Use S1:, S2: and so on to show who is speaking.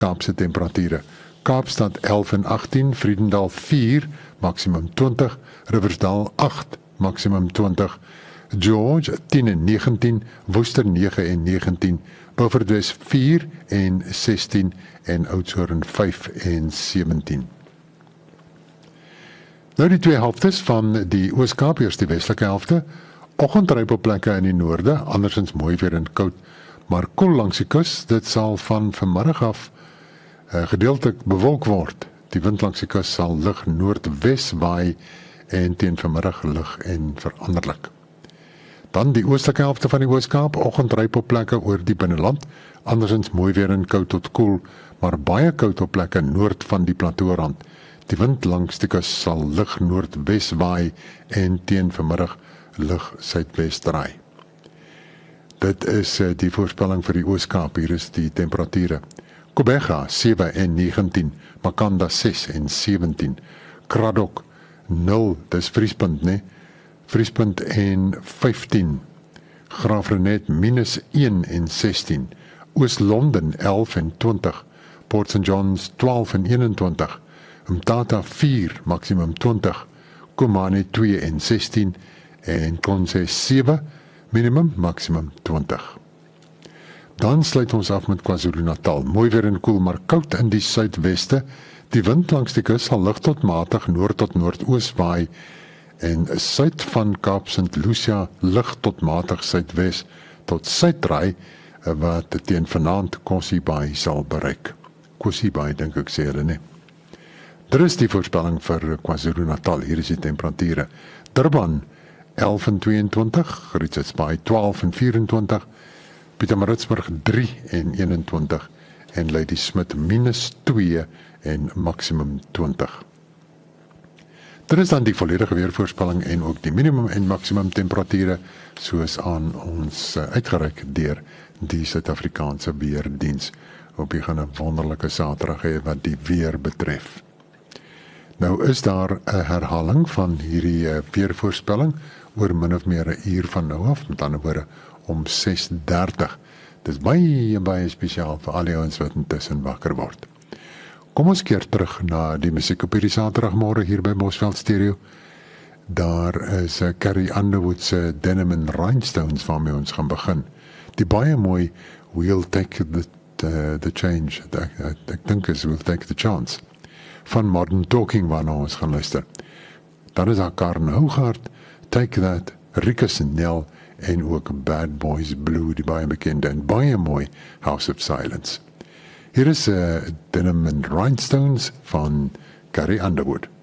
S1: Kaapse temperature. Kaapstad 11 en 18, Vredendal 4, maksimum 20, Riversdal 8, maksimum 20, George 10 en 19, Worcester 9 en 19, Beaufort Wes 4 en 16 en Oudtshoorn 5 en 17. Nou die twee helftes van die Oos-Kaap, eers die westelike helfte, oggendryp op plekke in die noorde, andersins mooi weer en koud, maar koel langs die kus. Dit sal van vanmiddag af gedeeltelik bewolk word. Die wind langs die kus sal lig noordwes waai en teen vanmiddag lig en veranderlik. Dan die oostelike helfte van die Oos-Kaap, oggendryp op plekke oor die binneland, andersins mooi weer en koud tot koel, maar baie koud op plekke noord van die plateaurand. Die wind langs die kus sal lig noordwes waai en teen vanmiddag lig suidwes draai. Dit is die voorspelling vir die Oos-Kaap. Hier is die temperature. Kobega 7 en 19, Makanda 6 en 17, Kraddock 0, dis vriespunt, nee? Vriespunt en 15, Graafrenet -1 en 16, Oos-London 11 en 20, Port St. John's 12 en 21, Mthatha 4, maksimum 20, Komane 2 en 16 en Konse 7, minimum maksimum 20. Dan sluit ons af met KwaZulu-Natal. Mooi weer en koel, maar koud in die suidweste. Die wind langs die kus sal lig tot matig noord tot noordoos waai en suid van Kaap St. Lucia lig tot matig suidwes tot suiddraai wat teen vanaand Kossie Bay sal bereik. Kossie Bay dink ek sê hulle nie. Dit is die voorspelling vir KwaZulu-Natal. Hier is die temperature. Durban 11 en 22, Richards Bay 12 en 24, Pietermaritzburg 3 en 21 en Ladysmith -2 en maksimum 20. Dit is dan die volledige weervoorspelling en ook die minimum en maksimum temperature soos aan ons uitgereik deur die Suid-Afrikaanse Weerdiens. Hoop jy gaan 'n wonderlike Saterdag hê wat die weer betref. Nou is daar 'n herhaling van hierdie weervoorspelling oor min of meer 'n uur van nou af, met ander woorde om 6:30. Dit is baie spesiaal vir al die ouens wat intussen wakker word. Kom ons keer terug na die musiek op hierdie Saterdagmôre hier by Bosveld Stereo. Daar is Carrie Underwood se Denim and Rhinestones waarmee ons gaan begin. Die baie mooi We'll Take the Change, ek dink is We'll Take the Chance, van Modern Talking waarna ons gaan luister. Dan is daar Karen Hougaard, Take That, Rika Nel en ook Bad Boys Blue, die baie bekende en baie mooi House of Silence. Hier is Denim and Rhinestones van Carrie Underwood.